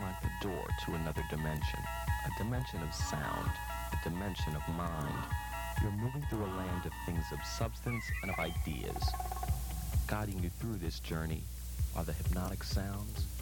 like the door to another dimension, a dimension of sound, a dimension of mind. You're moving through a land of things of substance and of ideas. Guiding you through this journey are the hypnotic sounds